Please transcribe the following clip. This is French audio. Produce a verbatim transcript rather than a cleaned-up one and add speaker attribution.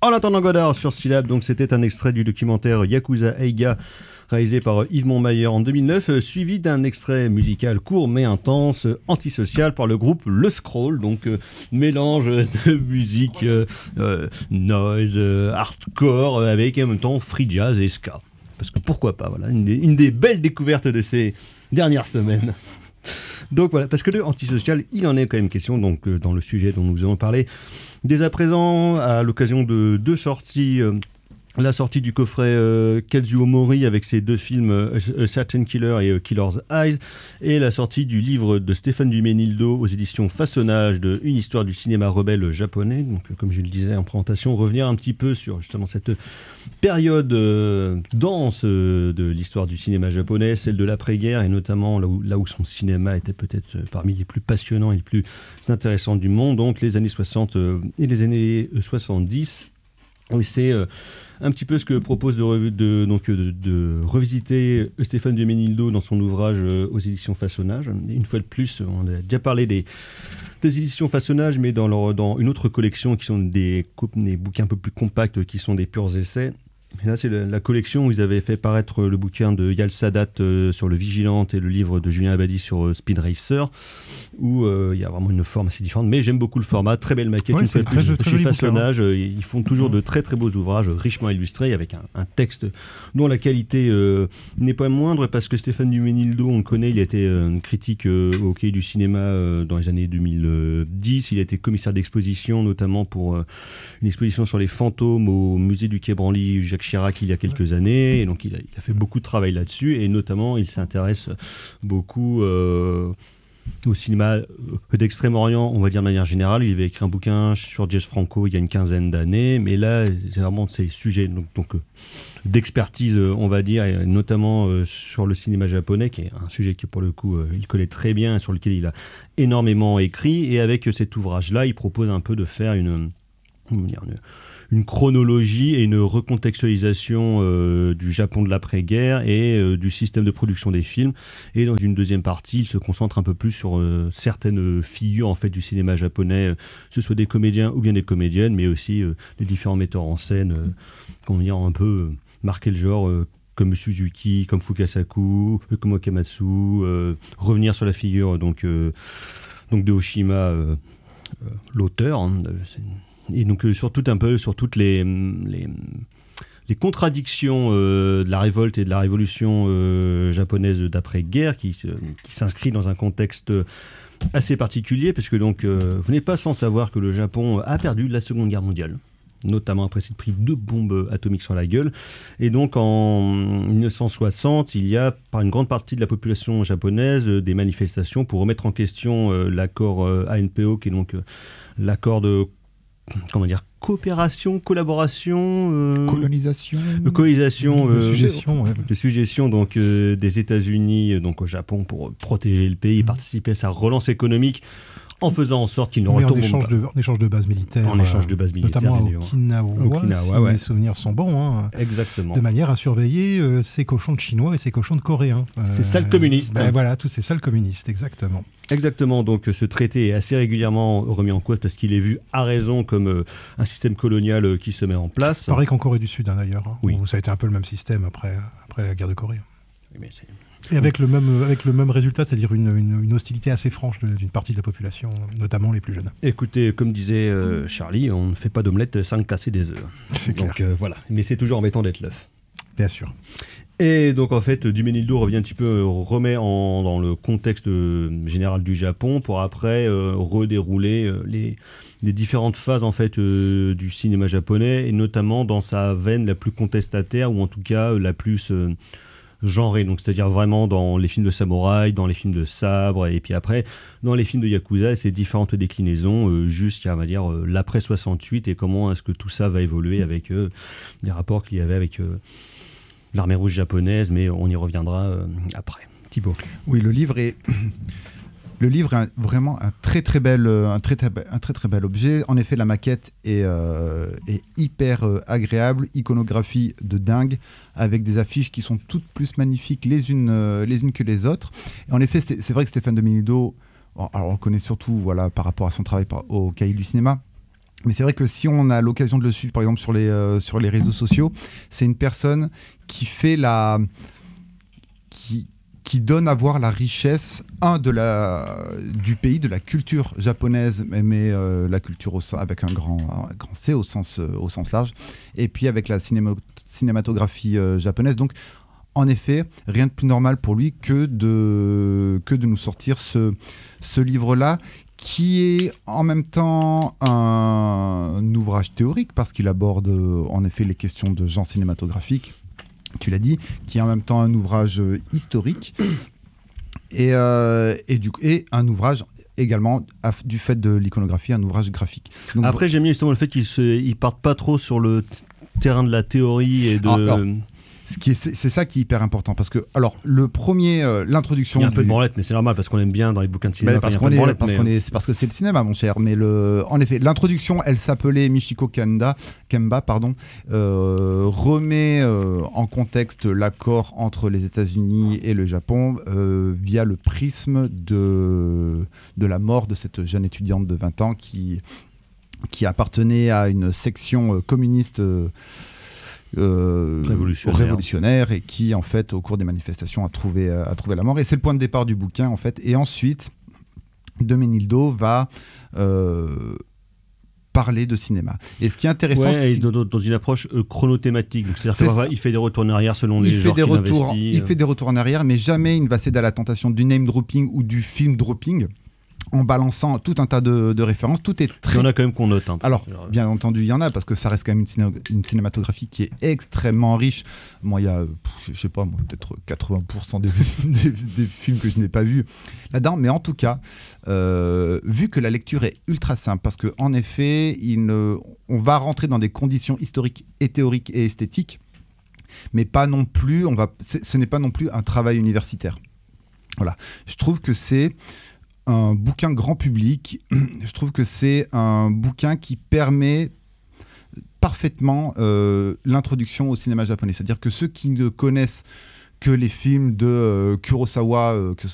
Speaker 1: En attendant Godard sur Syllab, donc c'était un extrait du documentaire Yakuza Eiga réalisé par Yves Montmayer en deux mille neuf, euh, suivi d'un extrait musical court mais intense, euh, antisocial par le groupe Le Scroll, donc euh, mélange de musique euh, euh, noise, euh, hardcore, euh, avec en même temps free jazz et ska. Parce que pourquoi pas, voilà, une des, une des belles découvertes de ces dernières semaines. Donc voilà, parce que le antisocial, il en est quand même question, donc euh, dans le sujet dont nous allons parler. Dès à présent, à l'occasion de deux sorties, euh, la sortie du coffret euh, Kazuo Mori avec ses deux films euh, A Certain Killer et euh, Killer's Eyes, et la sortie du livre de Stéphane Duménildo aux éditions Façonnage de Une histoire du cinéma rebelle japonais. Donc, euh, comme je le disais en présentation, revenir un petit peu sur justement cette période euh, dense euh, de l'histoire du cinéma japonais, celle de l'après-guerre, et notamment là où, là où son cinéma était peut-être parmi les plus passionnants et les plus intéressants du monde, donc les années soixante euh, et les années soixante-dix. Et c'est euh, un petit peu ce que propose de, de, donc, de, de revisiter Stéphane Duménildo dans son ouvrage euh, aux éditions Façonnage. Et une fois de plus, on a déjà parlé des, des éditions Façonnage, mais dans, leur, dans une autre collection qui sont des, des bouquins un peu plus compacts, qui sont des purs essais. Et là, c'est la, la collection où ils avaient fait paraître le bouquin de Yal Sadat euh, sur le Vigilante et le livre de Julien Abadi sur euh, Speed Racer, où euh, il y a vraiment une forme assez différente. Mais j'aime beaucoup le format, très belle maquette.
Speaker 2: Ouais,
Speaker 1: une
Speaker 2: c'est
Speaker 1: fois de
Speaker 2: très,
Speaker 1: plus,
Speaker 2: très
Speaker 1: chez
Speaker 2: joli
Speaker 1: Façonnage, euh, ils font toujours de très très beaux ouvrages, richement illustrés, avec un, un texte dont la qualité euh, n'est pas moindre, parce que Stéphane Duménildo, on le connaît, il a été euh, critique euh, au Cahier du cinéma euh, dans les années deux mille dix. Il a été commissaire d'exposition, notamment pour euh, une exposition sur les fantômes au musée du Quai Branly Jacques Chirac il y a quelques années, et donc il a, il a fait beaucoup de travail là-dessus, et notamment il s'intéresse beaucoup euh, au cinéma d'Extrême-Orient, on va dire de manière générale. Il avait écrit un bouquin sur Jess Franco il y a une quinzaine d'années, mais là c'est vraiment de ces sujets donc, donc, euh, d'expertise, on va dire, et notamment euh, sur le cinéma japonais, qui est un sujet que pour le coup euh, il connaît très bien, et sur lequel il a énormément écrit. Et avec cet ouvrage-là, il propose un peu de faire une, comment dire, une une chronologie et une recontextualisation euh, du Japon de l'après-guerre et euh, du système de production des films. Et dans une deuxième partie, il se concentre un peu plus sur euh, certaines figures en fait, du cinéma japonais, euh, que ce soit des comédiens ou bien des comédiennes, mais aussi euh, les différents metteurs en scène, euh, comment dire, un peu euh, marquer le genre, euh, comme Suzuki, comme Fukasaku, euh, comme Wakamatsu, euh, revenir sur la figure donc, euh, donc de Oshima, euh, euh, l'auteur, hein, c'est une et donc euh, sur tout un peu sur toutes les les, les contradictions euh, de la révolte et de la révolution euh, japonaise d'après-guerre, qui euh, qui s'inscrit dans un contexte assez particulier, parce que donc euh, vous n'êtes pas sans savoir que le Japon a perdu la Seconde Guerre mondiale, notamment après s'être pris deux bombes atomiques sur la gueule. Et donc en dix-neuf cent soixante, il y a par une grande partie de la population japonaise euh, des manifestations pour remettre en question euh, l'accord euh, A N P O, qui est donc euh, l'accord de comment dire, coopération, collaboration, euh,
Speaker 2: colonisation,
Speaker 1: euh, colonisation,
Speaker 2: de
Speaker 1: euh,
Speaker 2: suggestion, ouais.
Speaker 1: de suggestion donc euh, des États-Unis euh, donc au Japon pour protéger le pays, mmh. participer à sa relance économique, en faisant en sorte qu'il ne retombe
Speaker 2: en échange de, en échange de bases militaires,
Speaker 1: en échange de bases militaires,
Speaker 2: notamment à Okinawa, Okinawa si ouais. mes souvenirs sont bons, hein,
Speaker 1: exactement,
Speaker 2: de manière à surveiller euh, ces cochons de chinois et ces cochons de coréens.
Speaker 1: Euh, ces sales communistes.
Speaker 2: Ben voilà, tous ces sales communistes, exactement.
Speaker 1: Exactement, donc ce traité est assez régulièrement remis en cause parce qu'il est vu à raison comme euh, un système colonial euh, qui se met en place.
Speaker 2: Pareil qu'en Corée du Sud, hein, d'ailleurs, hein,
Speaker 1: oui.
Speaker 2: où ça a été un peu le même système après, après la guerre de Corée.
Speaker 1: Oui, mais c'est...
Speaker 2: Et avec le même, avec le même résultat, c'est-à-dire une, une, une hostilité assez franche de, d'une partie de la population, notamment les plus jeunes.
Speaker 1: Écoutez, comme disait euh, Charlie, on ne fait pas d'omelette sans casser des œufs.
Speaker 2: C'est
Speaker 1: donc
Speaker 2: clair.
Speaker 1: Euh, voilà, mais c'est toujours embêtant d'être l'œuf.
Speaker 2: Bien sûr.
Speaker 1: Et donc en fait, Duménildo revient un petit peu, remet en, dans le contexte euh, général du Japon pour après euh, redérouler euh, les, les différentes phases en fait euh, du cinéma japonais, et notamment dans sa veine la plus contestataire, ou en tout cas euh, la plus euh, genrée, donc c'est-à-dire vraiment dans les films de samouraï, dans les films de sabre, et puis après dans les films de yakuza et ses différentes déclinaisons, euh, jusqu'à on va dire euh, l'après soixante-huit, et comment est-ce que tout ça va évoluer avec euh, les rapports qu'il y avait avec euh, l'armée rouge japonaise, mais on y reviendra euh, après. Thibaut.
Speaker 3: Oui, le livre est le livre est un, vraiment un très très bel un très très un très très bel objet. En effet, la maquette est euh, est hyper euh, agréable, iconographie de dingue, avec des affiches qui sont toutes plus magnifiques les unes euh, les unes que les autres. Et en effet, c'est, c'est vrai que Stéphane Duménildo, alors on le connaît surtout voilà par rapport à son travail par, au Cahier du cinéma. Mais c'est vrai que si on a l'occasion de le suivre, par exemple, sur les, euh, sur les réseaux sociaux, c'est une personne qui fait la... qui, qui donne à voir la richesse, un, de la, du pays, de la culture japonaise, mais, mais euh, la culture au, avec un grand, un grand C au sens, euh, au sens large, et puis avec la cinéma, cinématographie euh, japonaise. Donc, en effet, rien de plus normal pour lui que de, que de nous sortir ce, ce livre-là, qui est en même temps un, un ouvrage théorique, parce qu'il aborde en effet les questions de genre cinématographique, tu l'as dit, qui est en même temps un ouvrage historique, et, euh, et, du, et un ouvrage également, du fait de l'iconographie, un ouvrage graphique. Donc,
Speaker 1: Après, j'aime bien justement le fait qu'ils ne partent pas trop sur le t- terrain de la théorie et de...
Speaker 3: Alors, alors, Ce qui est, c'est, c'est ça qui est hyper important, parce que alors le premier, euh, l'introduction.
Speaker 1: Il y a un
Speaker 3: du...
Speaker 1: peu de branlette, mais c'est normal parce qu'on aime bien dans les bouquins de cinéma.
Speaker 3: Bah, parce, qu'on est,
Speaker 1: branlette,
Speaker 3: parce
Speaker 1: mais...
Speaker 3: qu'on est, c'est parce que c'est le cinéma, mon cher. Mais le, en effet, l'introduction, elle s'appelait Michiko Kanda, Kemba, pardon, euh, remet euh, en contexte l'accord entre les États-Unis et le Japon euh, via le prisme de de la mort de cette jeune étudiante de vingt ans qui qui appartenait à une section communiste. Euh, Euh,
Speaker 1: révolutionnaire.
Speaker 3: révolutionnaire et qui en fait au cours des manifestations a trouvé, euh, a trouvé la mort, et c'est le point de départ du bouquin en fait. Et ensuite Domenildo va euh, parler de cinéma, et ce qui est intéressant,
Speaker 1: ouais,
Speaker 3: c'est
Speaker 1: et dans, dans une approche euh, chronothématique, donc c'est-à-dire
Speaker 3: c'est
Speaker 1: qu'il fait des retours en arrière selon
Speaker 3: il
Speaker 1: les
Speaker 3: fait
Speaker 1: genres
Speaker 3: des
Speaker 1: qu'il
Speaker 3: retours,
Speaker 1: investit.
Speaker 3: il fait des retours en arrière, mais jamais il ne va céder à la tentation du name dropping ou du film dropping, en balançant tout un tas de, de références. Tout est très...
Speaker 1: Il y en a quand même qu'on note. Hein,
Speaker 3: Alors, bien entendu, il y en a, parce que ça reste quand même une, ciné- une cinématographie qui est extrêmement riche. Moi, il y a, je sais pas, moi, peut-être quatre-vingts pour cent des, des, des films que je n'ai pas vus là-dedans. Mais en tout cas, euh, vu que la lecture est ultra simple, parce qu'en effet, il ne, on va rentrer dans des conditions historiques et théoriques et esthétiques, mais pas non plus, on va, ce n'est pas non plus un travail universitaire. Voilà. Je trouve que c'est un bouquin grand public. Je trouve que c'est un bouquin qui permet parfaitement euh, l'introduction au cinéma japonais. C'est-à-dire que ceux qui ne connaissent que les films de euh, Kurosawa, euh, que ce